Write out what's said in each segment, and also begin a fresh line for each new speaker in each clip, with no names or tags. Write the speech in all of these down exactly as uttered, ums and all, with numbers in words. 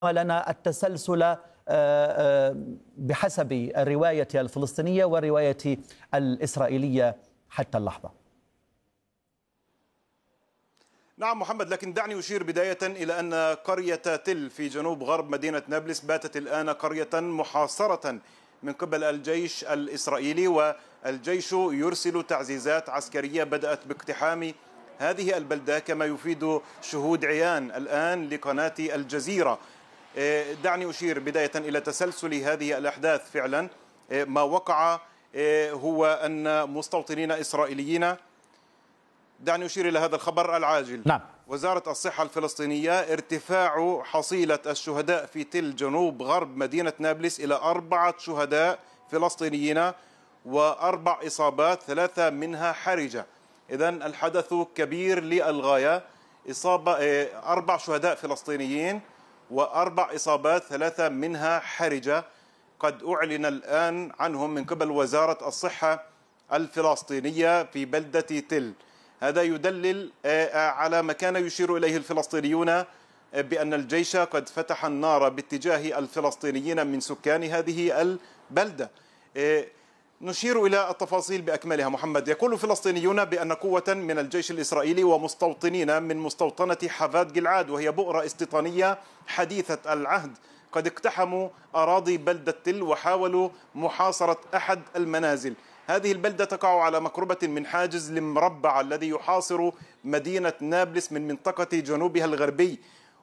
لنا التسلسل بحسب الرواية الفلسطينية والرواية الإسرائيلية حتى اللحظة.
نعم محمد، لكن دعني أشير بداية إلى أن قرية تل في جنوب غرب مدينة نابلس باتت الآن قرية محاصرة من قبل الجيش الإسرائيلي، والجيش يرسل تعزيزات عسكرية بدأت باقتحام هذه البلدة كما يفيد شهود عيان الآن لقناة الجزيرة. دعني أشير بداية إلى تسلسل هذه الأحداث. فعلا ما وقع هو أن مستوطنين إسرائيليين، دعني أشير إلى هذا الخبر العاجل.
نعم.
وزارة الصحة الفلسطينية: ارتفاع حصيلة الشهداء في تل جنوب غرب مدينة نابلس إلى أربعة شهداء فلسطينيين وأربع إصابات، ثلاثة منها حرجة. إذن الحدث كبير للغاية. إصابة أربع شهداء فلسطينيين وأربع إصابات، ثلاثة منها حرجة، قد أعلن الآن عنهم من قبل وزارة الصحة الفلسطينية في بلدة تل. هذا يدلل على ما كان يشير إليه الفلسطينيون بأن الجيش قد فتح النار باتجاه الفلسطينيين من سكان هذه البلدة. نشير إلى التفاصيل بأكملها. محمد، يقول الفلسطينيون بأن قوة من الجيش الإسرائيلي ومستوطنين من مستوطنة حفاد جلعاد، وهي بؤرة استيطانية حديثة العهد، قد اقتحموا أراضي بلدة تل وحاولوا محاصرة أحد المنازل. هذه البلدة تقع على مقربة من حاجز المربع الذي يحاصر مدينة نابلس من منطقة جنوبها الغربي،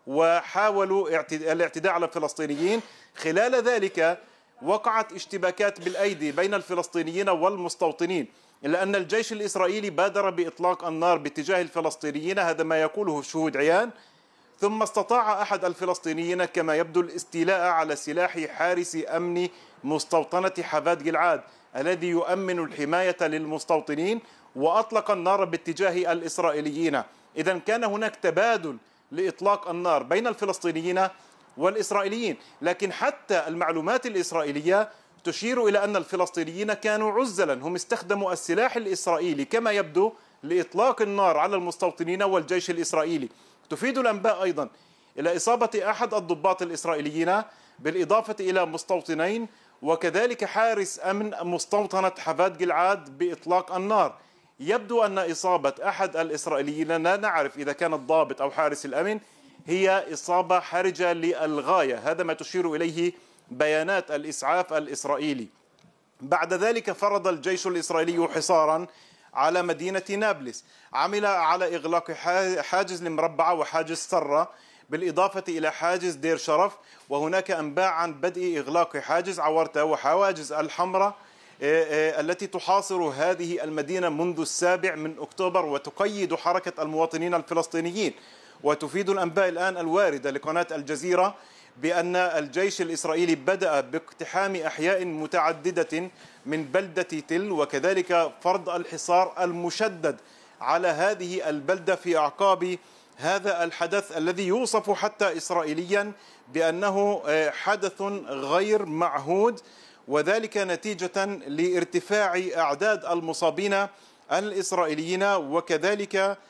وحاولوا الاعتداء على الفلسطينيين. خلال ذلك وقعت اشتباكات بالأيدي بين الفلسطينيين والمستوطنين، إلا أن الجيش الإسرائيلي بادر بإطلاق النار باتجاه الفلسطينيين، هذا ما يقوله شهود عيان. ثم استطاع أحد الفلسطينيين كما يبدو الاستيلاء على سلاح حارس أمن مستوطنة حفاد جلعاد الذي يؤمن الحماية للمستوطنين، وأطلق النار باتجاه الإسرائيليين. إذن كان هناك تبادل لإطلاق النار بين الفلسطينيين والإسرائيليين، لكن حتى المعلومات الإسرائيلية تشير إلى أن الفلسطينيين كانوا عزلا، هم استخدموا السلاح الإسرائيلي كما يبدو لإطلاق النار على المستوطنين والجيش الإسرائيلي. تفيد الأنباء أيضا إلى إصابة أحد الضباط الإسرائيليين بالإضافة إلى مستوطنين، وكذلك حارس أمن مستوطنة حفاد جلعاد بإطلاق النار. يبدو أن إصابة أحد الإسرائيليين، لا نعرف إذا كان الضابط أو حارس الأمن، هي إصابة حرجة للغاية، هذا ما تشير إليه بيانات الإسعاف الإسرائيلي. بعد ذلك فرض الجيش الإسرائيلي حصارا على مدينة نابلس، عمل على إغلاق حاجز المربعة وحاجز سرة، بالإضافة إلى حاجز دير شرف، وهناك أنباء عن بدء إغلاق حاجز عورتة وحواجز الحمراء التي تحاصر هذه المدينة منذ السابع من أكتوبر وتقيد حركة المواطنين الفلسطينيين. وتفيد الأنباء الآن الواردة لقناة الجزيرة بأن الجيش الإسرائيلي بدأ باقتحام أحياء متعددة من بلدة تل، وكذلك فرض الحصار المشدد على هذه البلدة في أعقاب هذا الحدث الذي يوصف حتى إسرائيليا بأنه حدث غير معهود، وذلك نتيجة لارتفاع أعداد المصابين الإسرائيليين وكذلك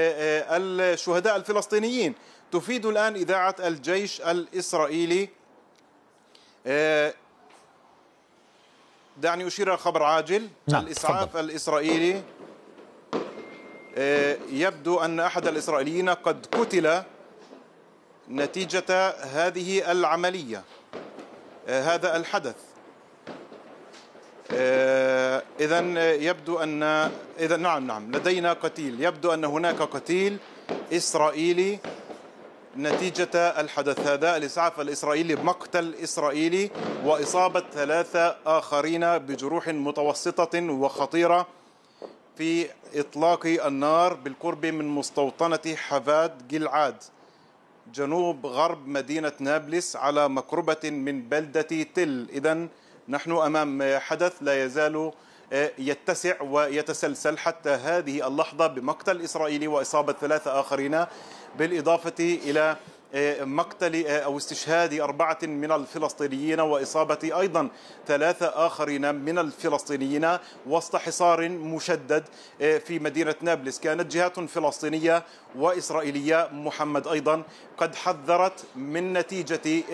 الشهداء الفلسطينيين. تفيد الآن إذاعة الجيش الإسرائيلي، دعني أشير خبر عاجل.
نعم.
الإسعاف
فضل.
الإسرائيلي يبدو أن أحد الإسرائيليين قد قتل نتيجة هذه العملية، هذا الحدث. إذن يبدو أن إذن نعم نعم لدينا قتيل، يبدو أن هناك قتيل إسرائيلي نتيجة الحدث هذا. الإسعاف الإسرائيلي مقتل إسرائيلي وإصابة ثلاثة آخرين بجروح متوسطة وخطيرة في إطلاق النار بالقرب من مستوطنة حفاد جلعاد جنوب غرب مدينة نابلس على مقربة من بلدة تل. إذن نحن أمام حدث لا يزال يتسع ويتسلسل حتى هذه اللحظة بمقتل إسرائيلي وإصابة ثلاثة آخرين، بالإضافة إلى مقتل أو استشهاد أربعة من الفلسطينيين وإصابة أيضا ثلاثة آخرين من الفلسطينيين وسط حصار مشدد في مدينة نابلس. كانت جهات فلسطينية وإسرائيلية محمد أيضا قد حذرت من نتيجة